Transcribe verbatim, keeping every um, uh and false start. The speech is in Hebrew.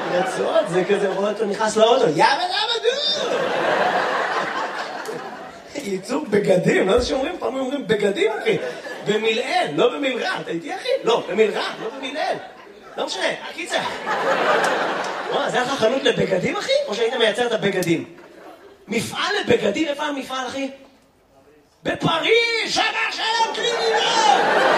רצועות, זה כזה, רואה אותו נכנס לאוטו, יאבא למה דו! ייצוג בגדים, לא זה שאומרים, פעם אומרים בגדים, אחי. במילאל, לא במלרע. אתה איתי, אחי? לא, במלרע, לא במילאל. לא משנה, הקיצר. וואו, זה היה לך חנות לבגדים, אחי? או שהיית מייצר את הבגדים? מפעל לבגדים, איפה המפעל, אחי? בפריז! שמה שלום קלינינה!